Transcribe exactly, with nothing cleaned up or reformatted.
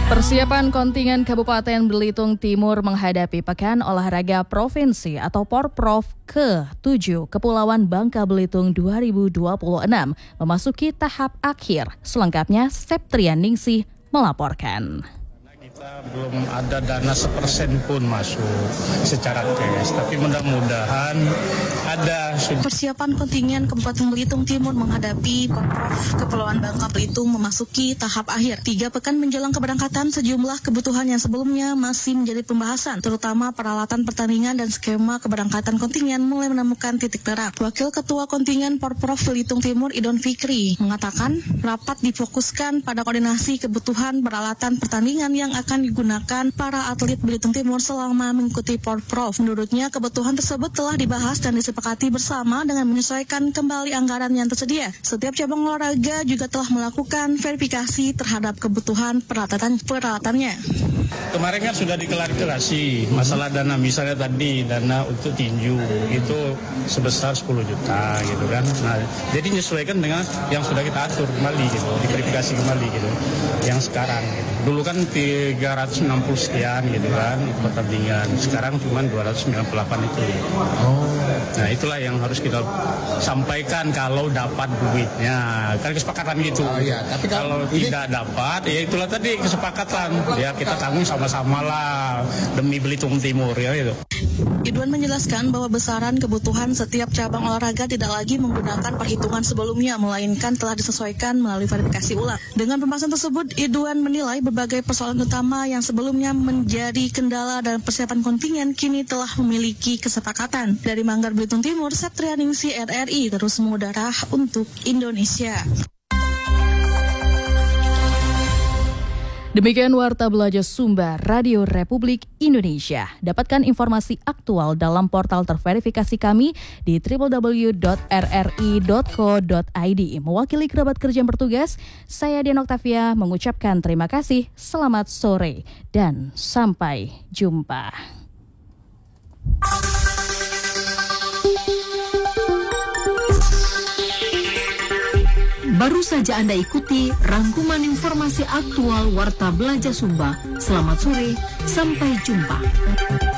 Persiapan kontingen Kabupaten Belitung Timur menghadapi Pekan Olahraga Provinsi atau Porprov ke tujuh Kepulauan Bangka Belitung dua ribu dua puluh enam memasuki tahap akhir. Selengkapnya Septrian Ningsih melaporkan. Kita belum ada dana sepersen pun masuk secara cash, tapi mudah-mudahan ada. Persiapan kontingen Kabupaten Belitung Timur menghadapi Porprov Kepulauan Bangka Belitung memasuki tahap akhir. Tiga pekan menjelang keberangkatan, sejumlah kebutuhan yang sebelumnya masih menjadi pembahasan, terutama peralatan pertandingan dan skema keberangkatan kontingen mulai menemukan titik terang. Wakil Ketua Kontingen Porprov Belitung Timur Idon Fikri mengatakan rapat difokuskan pada koordinasi kebutuhan peralatan pertandingan yang akan digunakan para atlet Belitung Timur selama mengikuti Porprov. Menurutnya, kebutuhan tersebut telah dibahas dan disepakati bersama dengan menyesuaikan kembali anggaran yang tersedia. Setiap cabang olahraga juga telah melakukan verifikasi terhadap kebutuhan peralatan peralatannya. Kemarin kan sudah diklarifikasi masalah dana, misalnya tadi dana untuk tinju itu sebesar sepuluh juta gitu kan. Nah, jadi menyesuaikan dengan yang sudah kita atur kembali gitu, diverifikasi kembali gitu. Yang sekarang gitu. Dulu kan tiga ratus enam puluh sekian gitu kan pertandingan. Sekarang cuma dua ratus sembilan puluh delapan itu. Oh. Nah, itulah yang harus kita sampaikan kalau dapat duitnya. Kan kesepakatan gitu. Oh, iya. Tapi kalau, kalau ini... tidak dapat, ya itulah tadi kesepakatan. Ya kita tanggung sama-sama lah demi Belitung Timur ya itu. Idwan menjelaskan bahwa besaran kebutuhan setiap cabang olahraga tidak lagi menggunakan perhitungan sebelumnya, melainkan telah disesuaikan melalui verifikasi ulang. Dengan pembahasan tersebut, Idwan menilai berbagai persoalan utama yang sebelumnya menjadi kendala dalam persiapan kontingen kini telah memiliki kesepakatan. Dari Manggar Belitung Timur, Septrian Ningsih R R I terus mengudara untuk Indonesia. Demikian Warta Belajar Sumba Radio Republik Indonesia. Dapatkan informasi aktual dalam portal terverifikasi kami di w w w dot r r i dot co dot i d. Mewakili kerabat kerja yang bertugas, saya Dian Oktavia mengucapkan terima kasih, selamat sore, dan sampai jumpa. Baru saja Anda ikuti rangkuman informasi aktual Warta Belajar Sumba. Selamat sore, sampai jumpa.